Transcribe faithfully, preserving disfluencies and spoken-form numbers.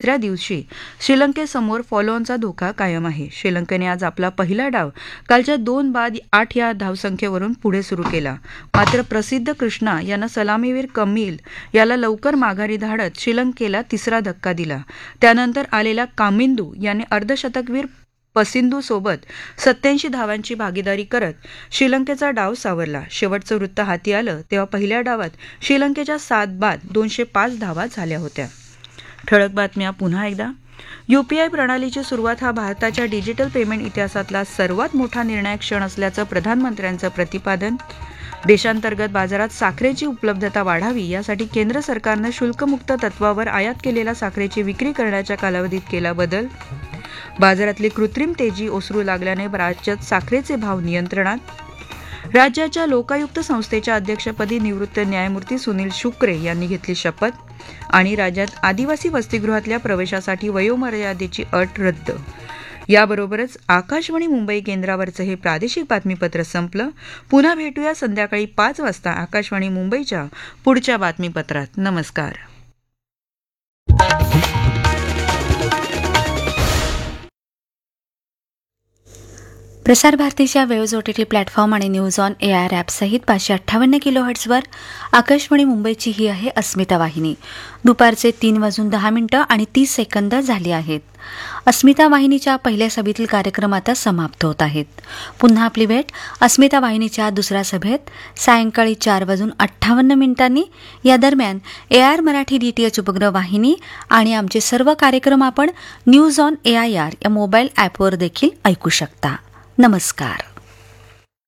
तिसऱ्या दिवशी श्रीलंकेसमोर फॉलोऑनचा धोका कायम आहे. श्रीलंकेने आज आपला पहिला डाव कालच्या दोन बाद आठ या धावसंख्येवरून पुढे सुरू केला. मात्र प्रसिद्ध कृष्णा यानं सलामीवीर कमिल याला लवकर माघारी धाडत श्रीलंकेला तिसरा धक्का दिला. त्यानंतर आलेला कामिंदू याने अर्धशतकवीर पसिंधू सोबत सत्याऐंशी धावांची भागीदारी करत श्रीलंकेचा डाव सावरला. शेवटचं वृत्त हाती आलं तेव्हा पहिल्या डावात श्रीलंकेच्या सात बाद दोनशे पाच धावा झाल्या होत्या. ठळक बातम्या पुन्हा एकदा. यूपीआय प्रणालीची सुरुवात हा भारताच्या डिजिटल पेमेंट इतिहासातला सर्वात मोठा निर्णायक क्षण असल्याचं प्रधानमंत्र्यांचं प्रतिपादन. देशांतर्गत बाजारात साखरेची उपलब्धता वाढावी यासाठी केंद्र सरकारनं शुल्कमुक्त तत्वावर आयात केलेल्या साखरेची विक्री करण्याच्या कालावधीत केला बदल. बाजारातली कृत्रिम तेजी ओसरू लागल्याने राज्यात साखरेचे भाव नियंत्रणात. राज्याच्या लोकायुक्त संस्थेच्या अध्यक्षपदी निवृत्त न्यायमूर्ती सुनील शुक्रे यांनी घेतली शपथ. आणि राज्यात आदिवासी वसतिगृहातल्या प्रवेशासाठी वयोमर्यादेची अट रद्द. याबरोबरच आकाशवाणी मुंबई केंद्रावरचं हे प्रादेशिक बातमीपत्र संपलं. पुन्हा भेटूया संध्याकाळी पाच वाजता आकाशवाणी मुंबईच्या पुढच्या बातमीपत्रात. नमस्कार. प्रसार भारतीच्या वेव्ज ओटीटी प्लॅटफॉर्म आणि न्यूज ऑन ए आर ॲपसहित पाचशे अठ्ठावन्न किलो हर्ट्झवर आकाशवाणी मुंबईची ही आहे अस्मिता वाहिनी. दुपारचे तीन वाजून दहा मिनिटं आणि तीस सेकंद झाली आहेत. अस्मिता वाहिनीच्या पहिल्या सभेतील कार्यक्रम आता समाप्त होत आहेत. पुन्हा आपली भेट अस्मिता वाहिनीच्या दुसऱ्या सभेत सायंकाळी चार वाजून अठ्ठावन्न मिनिटांनी. या दरम्यान ए आर मराठी डीटीएच उपग्रह वाहिनी आणि आमचे सर्व कार्यक्रम आपण news on A I R या मोबाईल ॲपवर देखील ऐकू शकता. नमस्कार.